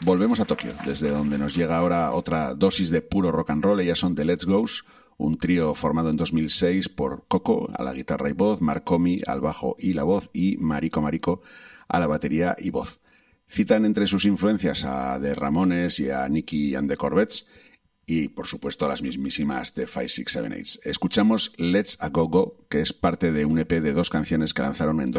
volvemos a Tokio, desde donde nos llega ahora otra dosis de puro rock and roll. Ellas son The Let's Go's, un trío formado en 2006 por Coco a la guitarra y voz, Marcomi al bajo y la voz y Mariko Mariko a la batería y voz. Citan entre sus influencias a The Ramones y a Nicky and the Corvettes y, por supuesto, a las mismísimas de 5, 6, 7, 8. Escuchamos Let's A Go Go, que es parte de un EP de 2 canciones que lanzaron en